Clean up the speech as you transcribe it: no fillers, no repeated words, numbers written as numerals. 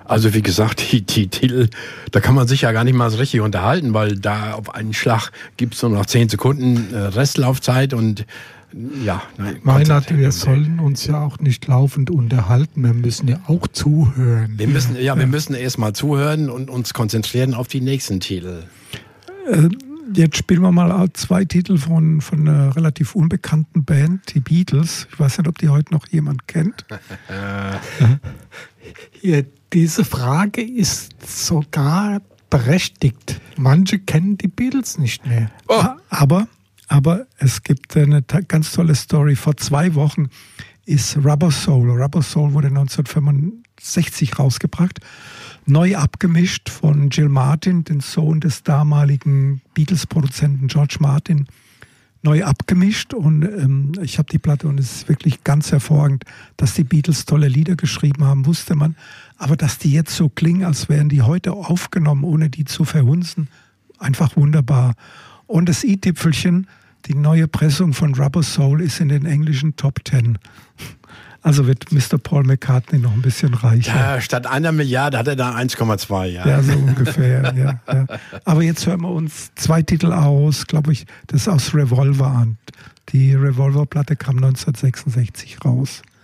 Also wie gesagt, die Titel, da kann man sich ja gar nicht mal so richtig unterhalten, weil da auf einen Schlag gibt es nur noch 10 Sekunden Restlaufzeit und ja. Meinert, wir sollen uns ja auch nicht laufend unterhalten, wir müssen ja auch zuhören. Wir müssen erst mal zuhören und uns konzentrieren auf die nächsten Titel. Jetzt spielen wir mal 2 Titel von einer relativ unbekannten Band, die Beatles. Ich weiß nicht, ob die heute noch jemand kennt. Hier, diese Frage ist sogar berechtigt. Manche kennen die Beatles nicht mehr. Oh. Aber es gibt eine ganz tolle Story. Vor 2 Wochen ist Rubber Soul wurde 1965 rausgebracht. Neu abgemischt von Gil Martin, den Sohn des damaligen Beatles-Produzenten George Martin. Neu abgemischt und ich habe die Platte und es ist wirklich ganz hervorragend, dass die Beatles tolle Lieder geschrieben haben, wusste man. Aber dass die jetzt so klingen, als wären die heute aufgenommen, ohne die zu verhunzen, einfach wunderbar. Und das i-Tüpfelchen, die neue Pressung von Rubber Soul ist in den englischen Top 10. Also wird Mr. Paul McCartney noch ein bisschen reicher. Ja, statt 1 Milliarde hat er da 1,2. Ja, so ungefähr. ja. Aber jetzt hören wir uns 2 Titel aus, glaube ich, das ist aus Revolver an. Die Revolver-Platte kam 1966 raus.